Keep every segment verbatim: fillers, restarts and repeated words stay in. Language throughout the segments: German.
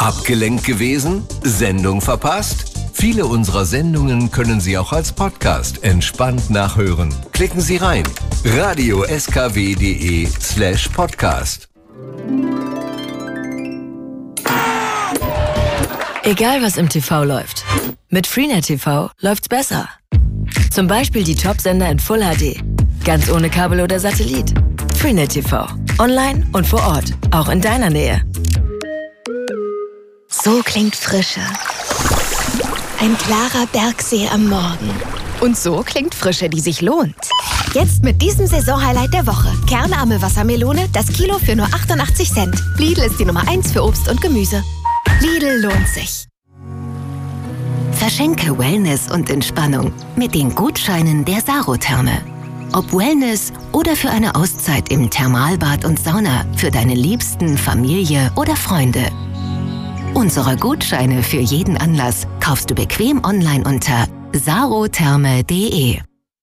Abgelenkt gewesen? Sendung verpasst? Viele unserer Sendungen können Sie auch als Podcast entspannt nachhören. Klicken Sie rein. radio s k w punkt d e slash podcast. Egal was im T V läuft, mit Freenet T V läuft's besser. Zum Beispiel die Top-Sender in Full H D. Ganz ohne Kabel oder Satellit. Freenet T V. Online und vor Ort. Auch in deiner Nähe. So klingt Frische. Ein klarer Bergsee am Morgen. Und so klingt Frische, die sich lohnt. Jetzt mit diesem Saisonhighlight der Woche. Kernarme Wassermelone, das Kilo für nur achtundachtzig Cent. Lidl ist die Nummer eins für Obst und Gemüse. Lidl lohnt sich. Verschenke Wellness und Entspannung mit den Gutscheinen der Sarotherme. Ob Wellness oder für eine Auszeit im Thermalbad und Sauna für deine Liebsten, Familie oder Freunde. Unsere Gutscheine für jeden Anlass kaufst du bequem online unter sarotherme punkt d e.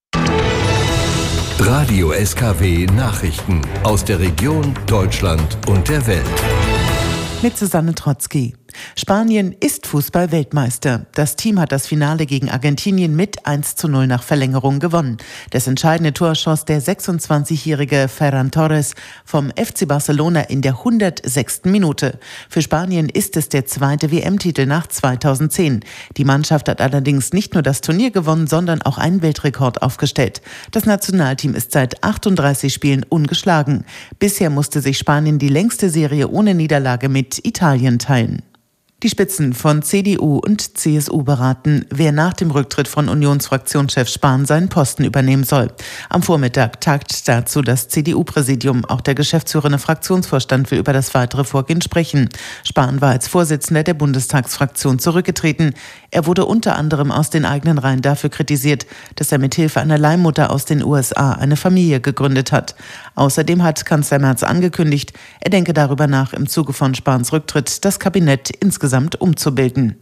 Radio S K W Nachrichten aus der Region, Deutschland und der Welt. Mit Susanne Trotzki. Spanien ist Fußball-Weltmeister. Das Team hat das Finale gegen Argentinien mit eins zu null nach Verlängerung gewonnen. Das entscheidende Tor schoss der sechsundzwanzigjährige Ferran Torres vom F C Barcelona in der hundertsechsten Minute. Für Spanien ist es der zweite W M-Titel nach zweitausendzehn. Die Mannschaft hat allerdings nicht nur das Turnier gewonnen, sondern auch einen Weltrekord aufgestellt. Das Nationalteam ist seit achtunddreißig Spielen ungeschlagen. Bisher musste sich Spanien die längste Serie ohne Niederlage mit Italien teilen. Die Spitzen von C D U und C S U beraten, wer nach dem Rücktritt von Unionsfraktionschef Spahn seinen Posten übernehmen soll. Am Vormittag tagt dazu das C D U-Präsidium. Auch der geschäftsführende Fraktionsvorstand will über das weitere Vorgehen sprechen. Spahn war als Vorsitzender der Bundestagsfraktion zurückgetreten. Er wurde unter anderem aus den eigenen Reihen dafür kritisiert, dass er mit Hilfe einer Leihmutter aus den U S A eine Familie gegründet hat. Außerdem hat Kanzler Merz angekündigt, er denke darüber nach, im Zuge von Spahns Rücktritt das Kabinett insgesamt umzubilden.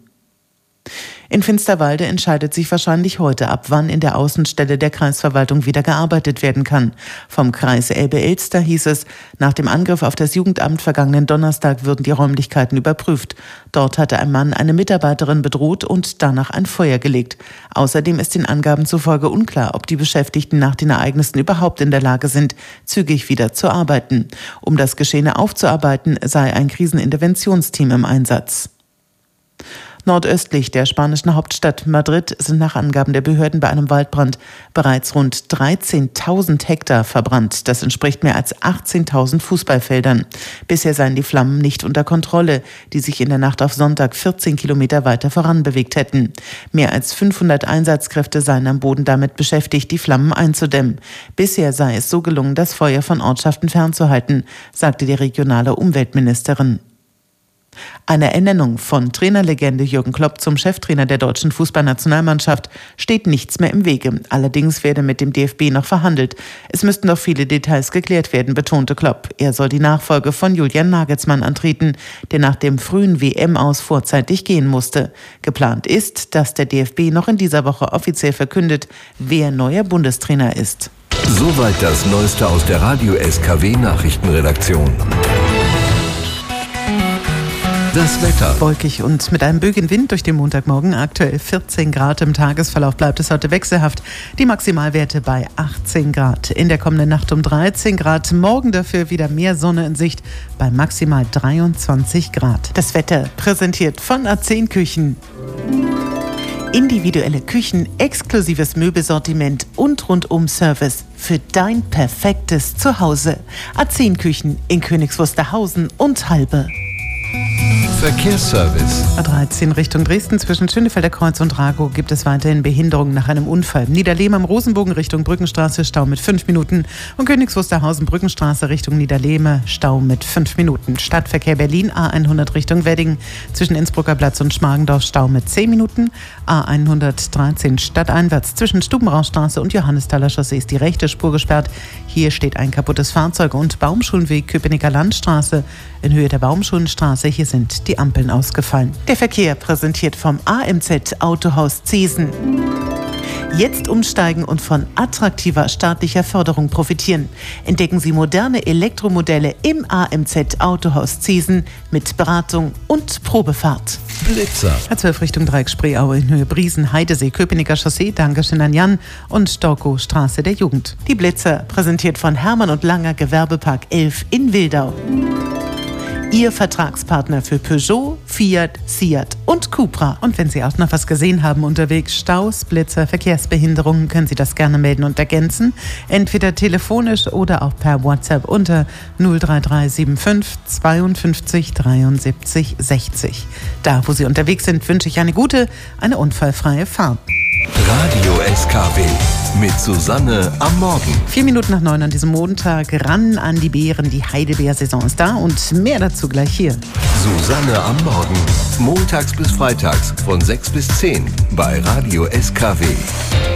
In Finsterwalde entscheidet sich wahrscheinlich heute ab, wann in der Außenstelle der Kreisverwaltung wieder gearbeitet werden kann. Vom Kreis Elbe-Elster hieß es, nach dem Angriff auf das Jugendamt vergangenen Donnerstag würden die Räumlichkeiten überprüft. Dort hatte ein Mann eine Mitarbeiterin bedroht und danach ein Feuer gelegt. Außerdem ist den Angaben zufolge unklar, ob die Beschäftigten nach den Ereignissen überhaupt in der Lage sind, zügig wieder zu arbeiten. Um das Geschehene aufzuarbeiten, sei ein Kriseninterventionsteam im Einsatz. Nordöstlich der spanischen Hauptstadt Madrid sind nach Angaben der Behörden bei einem Waldbrand bereits rund dreizehntausend Hektar verbrannt. Das entspricht mehr als achtzehntausend Fußballfeldern. Bisher seien die Flammen nicht unter Kontrolle, die sich in der Nacht auf Sonntag vierzehn Kilometer weiter voranbewegt hätten. Mehr als fünfhundert Einsatzkräfte seien am Boden damit beschäftigt, die Flammen einzudämmen. Bisher sei es so gelungen, das Feuer von Ortschaften fernzuhalten, sagte die regionale Umweltministerin. Einer Ernennung von Trainerlegende Jürgen Klopp zum Cheftrainer der deutschen Fußballnationalmannschaft steht nichts mehr im Wege. Allerdings werde mit dem D F B noch verhandelt. Es müssten noch viele Details geklärt werden, betonte Klopp. Er soll die Nachfolge von Julian Nagelsmann antreten, der nach dem frühen W M-Aus vorzeitig gehen musste. Geplant ist, dass der D F B noch in dieser Woche offiziell verkündet, wer neuer Bundestrainer ist. Soweit das Neueste aus der Radio S K W Nachrichtenredaktion. Das Wetter. Wolkig und mit einem böigen Wind durch den Montagmorgen. Aktuell vierzehn Grad. Im Tagesverlauf bleibt es heute wechselhaft. Die Maximalwerte bei achtzehn Grad. In der kommenden Nacht um dreizehn Grad. Morgen dafür wieder mehr Sonne in Sicht bei maximal dreiundzwanzig Grad. Das Wetter präsentiert von A zehn Küchen. Individuelle Küchen, exklusives Möbelsortiment und Rundum-Service für dein perfektes Zuhause. A zehn Küchen in Königs Wusterhausen und Halbe. Verkehrsservice. A dreizehn Richtung Dresden zwischen Schönefelder Kreuz und Ragow gibt es weiterhin Behinderungen nach einem Unfall. Niederlehm am Rosenbogen Richtung Brückenstraße Stau mit fünf Minuten und Königs Wusterhausen Brückenstraße Richtung Niederlehme Stau mit fünf Minuten. Stadtverkehr Berlin A hundert Richtung Wedding zwischen Innsbrucker Platz und Schmargendorf Stau mit zehn Minuten. A hundertdreizehn stadteinwärts zwischen Stubenraustraße und Johannesthaler Chaussee ist die rechte Spur gesperrt. Hier steht ein kaputtes Fahrzeug und Baumschulenweg Köpenicker Landstraße in Höhe der Baumschulenstraße. Hier sind die Ampeln ausgefallen. Der Verkehr präsentiert vom A M Z Autohaus Zesen. Jetzt umsteigen und von attraktiver staatlicher Förderung profitieren. Entdecken Sie moderne Elektromodelle im A M Z Autohaus Ziesen mit Beratung und Probefahrt. Blitzer. A zwölf Richtung Dreiecksspreeaue in Höhe Briesen, Heidesee, Köpenicker Chaussee, Dankeschön an Jan und Storkow Straße der Jugend. Die Blitzer, präsentiert von Hermann und Langer Gewerbepark elf in Wildau. Ihr Vertragspartner für Peugeot, Fiat, Seat und Cupra. Und wenn Sie auch noch was gesehen haben unterwegs, Staus, Blitzer, Verkehrsbehinderungen, können Sie das gerne melden und ergänzen. Entweder telefonisch oder auch per WhatsApp unter null drei drei sieben fünf zweiundfünfzig dreiundsiebzig sechzig. Da, wo Sie unterwegs sind, wünsche ich eine gute, eine unfallfreie Fahrt. Radio S K W mit Susanne am Morgen. Vier Minuten nach neun an diesem Montag, ran an die Beeren. Die Heidelbeer-Saison ist da und mehr dazu gleich hier. Susanne am Morgen. Montags bis freitags von sechs bis zehn bei Radio S K W.